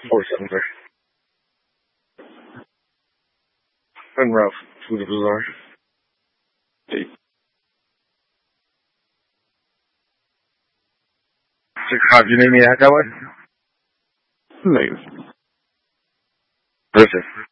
473. En route to the bazaar. 6-5, you need me to head that way? Negative. Listen.